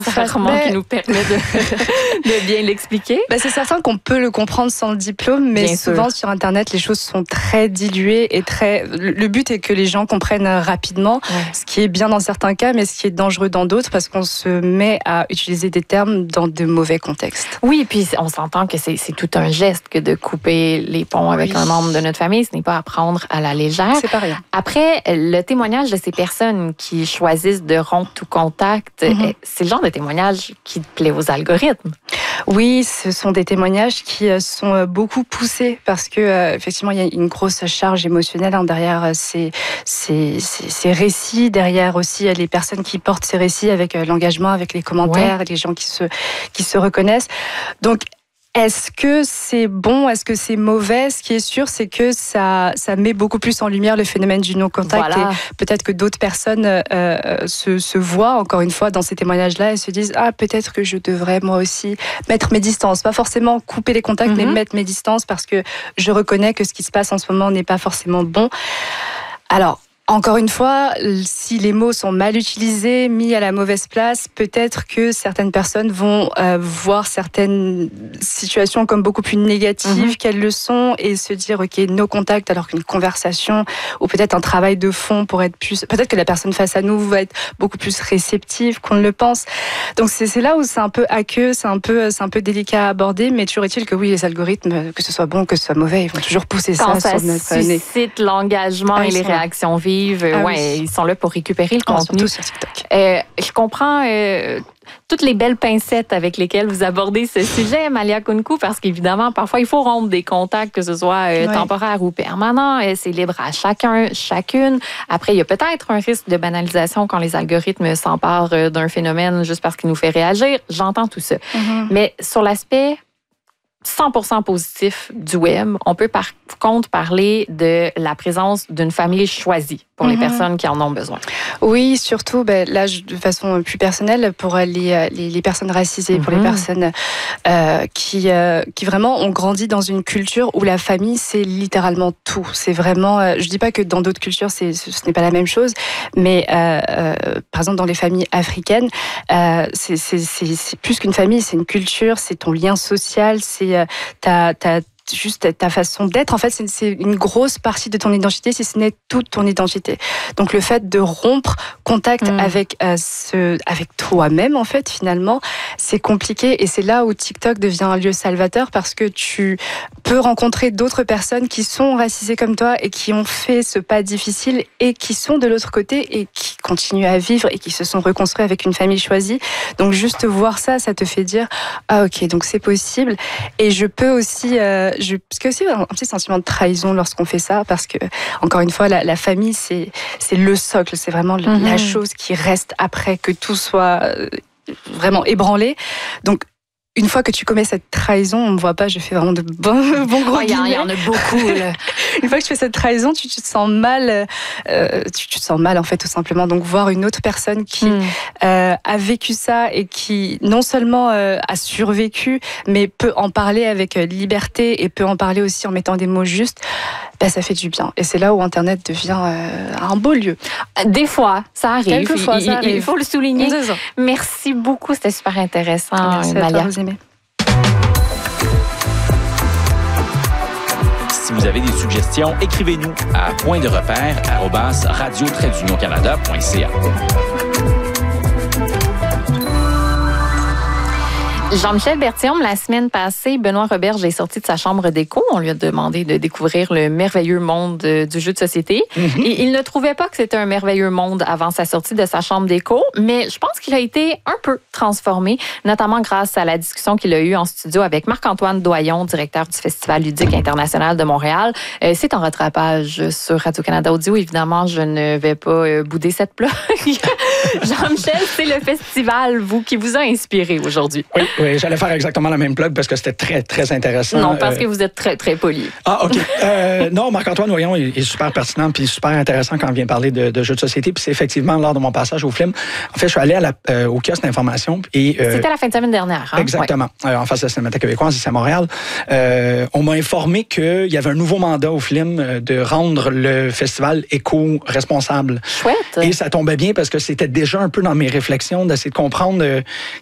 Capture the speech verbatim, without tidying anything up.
Rarement qui nous permet de, de bien l'expliquer. Ben, c'est certain qu'on peut le comprendre sans le diplôme, mais bien souvent sûr. Sur Internet, les choses sont très diluées et très. Le but est que les gens comprennent rapidement, ouais. ce qui est bien dans certains cas, mais ce qui est dangereux dans d'autres, parce qu'on se met à utiliser des termes dans de mauvais contextes. Oui, puis on s'entend que c'est, c'est tout un geste que de couper les ponts avec oui. un membre de notre famille. Ce n'est pas à prendre à la légère. C'est pas rien. Après, le témoignage de ces personnes qui choisissent de rompre tout contact, mm-hmm. c'est le genre de témoignage qui plaît aux algorithmes. Oui, ce sont des témoignages qui sont beaucoup poussés parce que euh, effectivement il y a une grosse charge émotionnelle hein, derrière ces, ces, ces, ces récits, derrière aussi les personnes qui portent ces récits avec euh, l'engagement, avec les commentaires, ouais. les gens qui se qui se reconnaissent. Donc est-ce que c'est bon, est-ce que c'est mauvais? Ce qui est sûr, c'est que ça, ça met beaucoup plus en lumière le phénomène du non-contact. Voilà. Et peut-être que d'autres personnes euh, se, se voient, encore une fois, dans ces témoignages-là et se disent « Ah, peut-être que je devrais, moi aussi, mettre mes distances. » Pas forcément couper les contacts, mm-hmm. mais mettre mes distances parce que je reconnais que ce qui se passe en ce moment n'est pas forcément bon. Alors, encore une fois, si les mots sont mal utilisés, mis à la mauvaise place, peut-être que certaines personnes vont euh, voir certaines situations comme beaucoup plus négatives mmh. qu'elles le sont et se dire ok, no contact, alors qu'une conversation ou peut-être un travail de fond pour être plus, peut-être que la personne face à nous va être beaucoup plus réceptive qu'on ne le pense. Donc c'est, c'est là où c'est un peu aqueux, c'est un peu, c'est un peu délicat à aborder, mais toujours est-il que oui, les algorithmes, que ce soit bon, que ce soit mauvais, ils vont toujours pousser Quand ça, ça sur notre nez. suscite l'engagement ah, et les réactions vives. Ah, ouais, oui. Ils sont là pour récupérer le oh, contenu. Surtout sur TikTok. Euh, je comprends euh, toutes les belles pincettes avec lesquelles vous abordez ce sujet, Malia Kounkou, parce qu'évidemment, parfois, il faut rompre des contacts, que ce soit euh, oui. temporaire ou permanent. Euh, c'est libre à chacun, chacune. Après, il y a peut-être un risque de banalisation quand les algorithmes s'emparent euh, d'un phénomène juste parce qu'il nous fait réagir. J'entends tout ça. Mm-hmm. Mais sur l'aspect cent pour cent positif du web, on peut par contre parler de la présence d'une famille choisie pour mm-hmm. les personnes qui en ont besoin. Oui, surtout, ben, là, de façon plus personnelle, pour les, les, les personnes racisées, mm-hmm. pour les personnes euh, qui, euh, qui vraiment ont grandi dans une culture où la famille, c'est littéralement tout. C'est vraiment, euh, je dis pas que dans d'autres cultures, c'est, ce n'est pas la même chose, mais euh, euh, par exemple, dans les familles africaines, euh, c'est, c'est, c'est, c'est plus qu'une famille, c'est une culture, c'est ton lien social, c'est ta, ta, juste ta façon d'être. En fait, c'est, c'est une grosse partie de ton identité, si ce n'est toute ton identité. Donc, le fait de rompre contact mmh. avec, euh, ce, avec toi-même, en fait, finalement, c'est compliqué. Et c'est là où TikTok devient un lieu salvateur parce que tu peux rencontrer d'autres personnes qui sont racisées comme toi et qui ont fait ce pas difficile et qui sont de l'autre côté et qui continuent à vivre et qui se sont reconstruits avec une famille choisie. Donc, juste voir ça, ça te fait dire « Ah, ok, donc c'est possible. » Et je peux aussi... Euh, je, parce qu'il y a aussi un, un petit sentiment de trahison lorsqu'on fait ça, parce que, encore une fois, la, la famille, c'est, c'est le socle, c'est vraiment mm-hmm. la chose qui reste après que tout soit vraiment ébranlé. Donc, une fois que tu commets cette trahison, on ne me voit pas, je fais vraiment de bons, bons gros guillemets. Il y en a beaucoup. Là. Une fois que tu fais cette trahison, tu, tu te sens mal. Euh, tu, tu te sens mal, en fait, tout simplement. Donc, voir une autre personne qui mm. euh, a vécu ça et qui, non seulement euh, a survécu, mais peut en parler avec liberté et peut en parler aussi en mettant des mots justes, ben, ça fait du bien. Et c'est là où Internet devient euh, un beau lieu. Des fois, ça arrive. Quelquefois, il, ça arrive. Il faut le souligner. Merci beaucoup, c'était super intéressant. Merci Malia. à toi, vous aimez. Si vous avez des suggestions, écrivez-nous à point de repère arobase radio trait d'union canada point c a. Jean-Michel Berthiaume, la semaine passée, Benoît Roberge est sorti de sa chambre d'écho. On lui a demandé de découvrir le merveilleux monde du jeu de société. Mm-hmm. Et il ne trouvait pas que c'était un merveilleux monde avant sa sortie de sa chambre d'écho, mais je pense qu'il a été un peu transformé, notamment grâce à la discussion qu'il a eue en studio avec Marc-Antoine Doyon, directeur du Festival ludique international de Montréal. Euh, c'est en rattrapage sur Radio-Canada Audio. Évidemment, je ne vais pas euh, bouder cette plug. Jean-Michel, c'est le festival, vous, qui vous a inspiré aujourd'hui. Oui, Oui, j'allais faire exactement la même plug parce que c'était très, très intéressant. Non, parce euh... que vous êtes très, très poli. Ah, OK. Euh, non, Marc-Antoine Noyon est, est super pertinent puis super intéressant quand on vient parler de, de jeux de société. Puis c'est effectivement lors de mon passage au F L I M. En fait, je suis allé à la, euh, au kiosque d'information. Et, euh, C'était la fin de semaine dernière. Hein? Exactement. Ouais. Euh, en face de la Cinémathèque québécoise, ici à Montréal. Euh, on m'a informé qu'il y avait un nouveau mandat au F L I M de rendre le festival éco-responsable. Chouette. Et ça tombait bien parce que c'était déjà un peu dans mes réflexions d'essayer de comprendre euh,